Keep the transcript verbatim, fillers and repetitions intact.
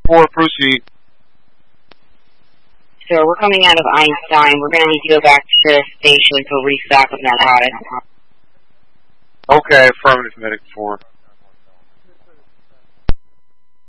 four, proceed. So we're coming out of Einstein. We're going to need to go back to the station for restock of narcotics. Okay, affirmative, Medic four.